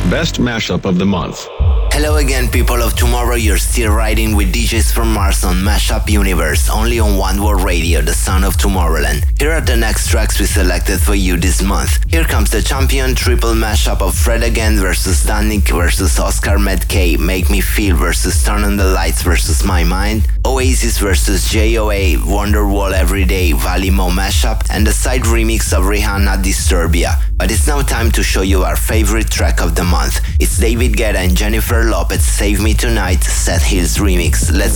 Best Mashup of the Month. Hello again, people of tomorrow. You're still riding with DJs from Mars on Mashup Universe, only on One World Radio, the sound of Tomorrowland. Here are the next tracks we selected for you this month. Here comes the champion triple mashup of Fred Again versus Danik versus Oscar Medkay, Make Me Feel versus Turn on the Lights versus My Mind, Oasis versus JOA, Wonderwall Everyday, Valimo mashup, and the side remix of Rihanna, Disturbia. But it's now time to show you our favorite track of the month. It's David Guetta and Jennifer Lopez, Save Me Tonight, Seth Hill's remix. Let's